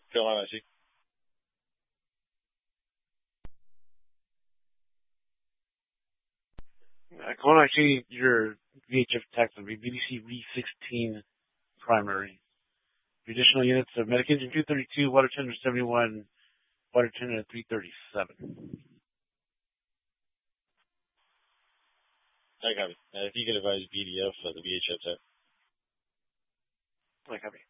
Carolina, I see. Kelowna, I see your VHF text will be BDC Re-16 primary. Additional units of Medic Engine 232, Water Tender 71, Water Tender 337. I copy. If you could advise BDF, the VHF set. I copy.